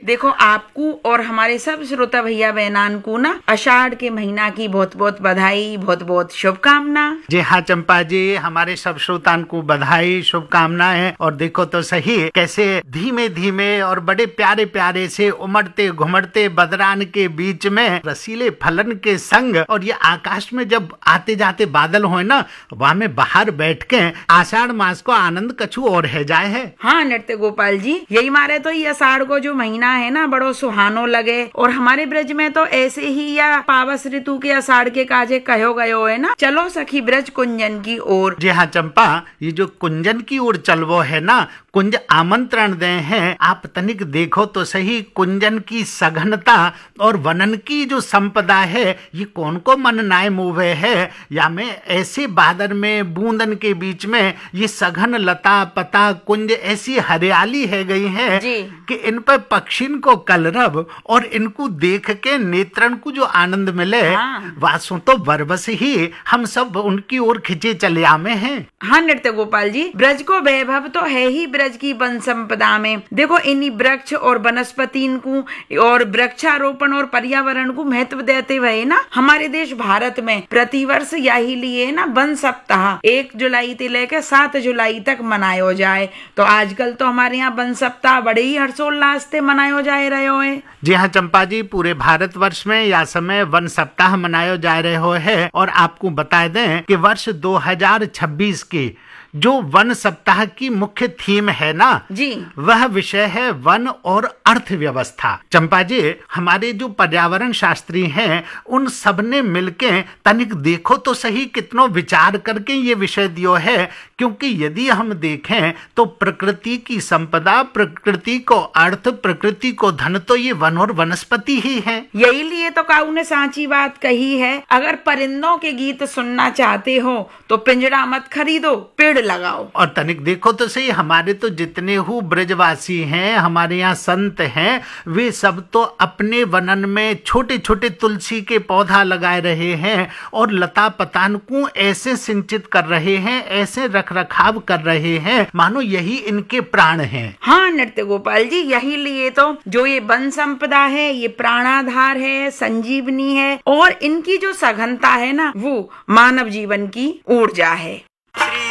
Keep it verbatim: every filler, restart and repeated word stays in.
देखो आपको और हमारे सब श्रोता भैया बहनान को ना आषाढ़ के महीना की बहुत बहुत बधाई, बहुत बहुत शुभकामना। जी हाँ चंपा जी, हमारे सब श्रोतान को बधाई शुभकामनाएं। और देखो तो सही कैसे धीमे धीमे और बड़े प्यारे प्यारे से उमड़ते घुमड़ते बदरान के बीच में रसीले फलन के संग और ये आकाश में जब आते जाते बादल हो ना, वहाँ में बाहर बैठ के आषाढ़ मास को आनंद कछु और है जाए है। हाँ नृत्य गोपाल जी, यही मारे तो ये आषाढ़ को जो महीना है ना बड़ो सुहानो लगे। और हमारे ब्रज में तो ऐसे ही या पावस ऋतु के आषाढ़ के काजे कहो गयो है ना, चलो सखी ब्रज कुंजन की ओर। जी हाँ चंपा, ये जो कुंजन की ओर चलवो है ना, कुंज आमंत्रण दे हैं। आप तनिक देखो तो सही कुंजन की सघनता और वनन की जो संपदा है, ये कौन को मन नाय मोहे है। या में ऐसे बादर में बूंदन के बीच में ये सघन लता पता कुंज ऐसी हरियाली है गई है कि इन पर पक्षिन को कलरव और इनको देख के नेत्रन को जो आनंद मिले, हाँ। वासों तो बरबस ही हम सब उनकी ओर खिंचे चले आमे हैं। हाँ नृत्य गोपाल जी, ब्रज को वैभव तो है ही ब्रज की वन संपदा में। देखो इन्हीं वृक्ष और वनस्पति को और वृक्षारोपण और पर्यावरण को महत्व देते हुए ना हमारे देश भारत में प्रतिवर्ष यही लिए ना वन सप्ताह एक जुलाई से लेकर सात जुलाई तक मनायो जाए। तो आजकल तो हमारे यहाँ वन सप्ताह बड़े ही हर्षोल्लास से मनायो जा रहे हो है। जी हाँ चंपा जी, पूरे भारत वर्ष में यह समय वन सप्ताह मनायो जा रहे हो है। और आपको बता दें कि वर्ष दो हजार छब्बीस की जो वन सप्ताह की मुख्य थीम है ना जी, वह विषय है वन और अर्थव्यवस्था। चंपा जी, हमारे जो पर्यावरण शास्त्री हैं उन सब ने मिलके तनिक देखो तो सही कितनो विचार करके ये विषय दियो है। क्योंकि यदि हम देखें तो प्रकृति की संपदा, प्रकृति को अर्थ, प्रकृति को धन तो ये वन और वनस्पति ही है। यही लिए तो काऊ ने सांची बात कही है, अगर परिंदों के गीत सुनना चाहते हो तो पिंजरा मत खरीदो, पेड़ लगाओ। और तनिक देखो तो सही, हमारे तो जितने हु ब्रजवासी हैं, हमारे यहाँ संत हैं, वे सब तो अपने वनन में छोटे छोटे तुलसी के पौधा लगाए रहे हैं और लता पतान को ऐसे सिंचित कर रहे हैं, ऐसे रख रखाव कर रहे हैं मानो यही इनके प्राण हैं। हाँ नृत्य गोपाल जी, यही लिए तो जो ये वन संपदा है ये प्राणाधार है, संजीवनी है और इनकी जो सघनता है ना वो मानव जीवन की ऊर्जा है।